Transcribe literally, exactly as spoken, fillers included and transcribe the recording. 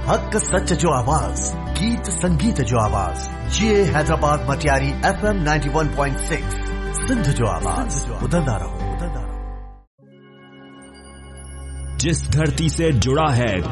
हक सच जो आवाज, गीत संगीत जो आवाज, ये Hyderabad Matiari F M ninety one point six Sindh जो आवाज, उदंदा रहो, उदंदा रहो। जिस धरती से जुड़ा है